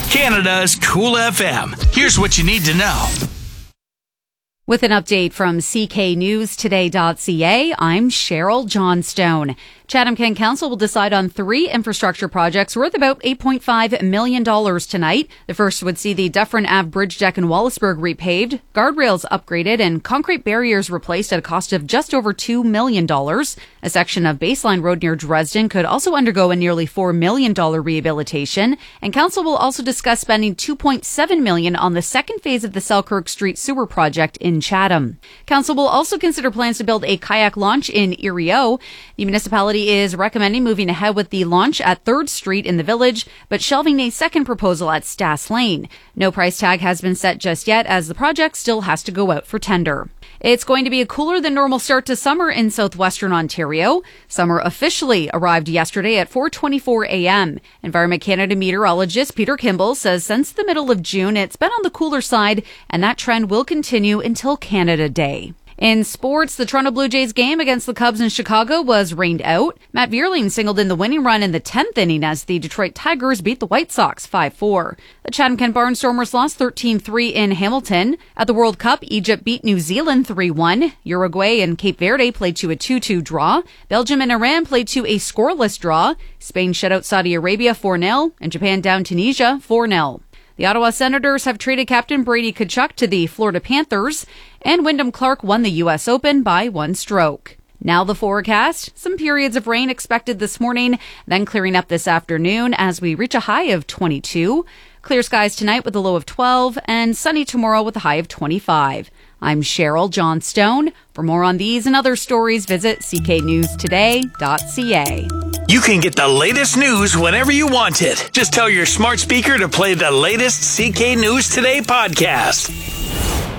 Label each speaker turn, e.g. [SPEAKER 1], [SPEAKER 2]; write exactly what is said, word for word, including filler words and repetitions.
[SPEAKER 1] Canada's Cool F M. Here's what you need to know.
[SPEAKER 2] With an update from C K News Today dot C A, I'm Cheryl Johnstone. Chatham Kent Council will decide on three infrastructure projects worth about eight point five million dollars tonight. The first would see the Dufferin Ave Bridge deck in Wallaceburg repaved, guardrails upgraded, and concrete barriers replaced at a cost of just over two million dollars. A section of Baseline Road near Dresden could also undergo a nearly four million dollars rehabilitation, and Council will also discuss spending two point seven million dollars on the second phase of the Selkirk Street Sewer Project in Chatham. Council will also consider plans to build a kayak launch in Erie O. The municipality is recommending moving ahead with the launch at third Street in the village, but shelving a second proposal at Stass Lane. No price tag has been set just yet, as the project still has to go out for tender. It's going to be a cooler than normal start to summer in southwestern Ontario. Summer officially arrived yesterday at four twenty-four a.m. Environment Canada meteorologist Peter Kimball says since the middle of June, it's been on the cooler side, and that trend will continue until Canada Day. In sports, the Toronto Blue Jays game against the Cubs in Chicago was rained out. Matt Vierling singled in the winning run in the tenth inning as the Detroit Tigers beat the White Sox five four. The Chatham Kent Barnstormers lost thirteen three in Hamilton. At the World Cup, Egypt beat New Zealand three one. Uruguay and Cape Verde played to a two two draw. Belgium and Iran played to a scoreless draw. Spain shut out Saudi Arabia four nil, and Japan down Tunisia four nil. The Ottawa Senators have traded captain Brady Tkachuk to the Florida Panthers, and Wyndham Clark won the U S Open by one stroke. Now the forecast. Some periods of rain expected this morning, then clearing up this afternoon as we reach a high of twenty-two. Clear skies tonight with a low of twelve, and sunny tomorrow with a high of twenty-five. I'm Cheryl Johnstone. For more on these and other stories, visit C K News Today dot C A.
[SPEAKER 1] You can get the latest news whenever you want it. Just tell your smart speaker to play the latest C K News Today podcast.